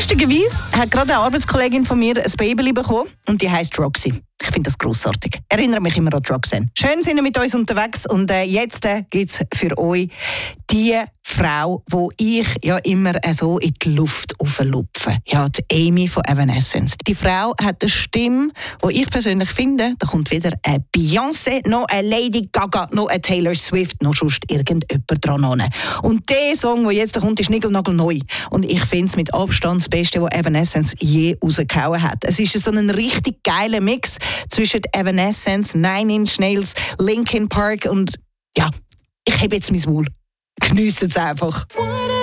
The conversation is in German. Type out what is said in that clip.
Lustigerweise hat gerade eine Arbeitskollegin von mir ein Baby bekommen und die heisst Roxy. Ich finde das grossartig. Erinnere mich immer an die Roxanne. Schön sind wir mit uns unterwegs und jetzt gibt es für euch die Frau, die ich ja immer so in die Luft auflupfe. Ja, die Amy von Evanescence. Die Frau hat eine Stimme, die ich persönlich finde, da kommt weder eine Beyoncé, noch eine Lady Gaga, noch eine Taylor Swift, noch sonst irgendjemand dran an. Und der Song, der jetzt kommt, ist nigelnagelneu. Und ich finde es mit Abstand das Beste, was Evanescence je rausgehauen hat. Es ist so ein richtig geiler Mix zwischen Evanescence, Nine Inch Nails, Linkin Park und ja, ich habe jetzt mein Maul. Geniessen es einfach.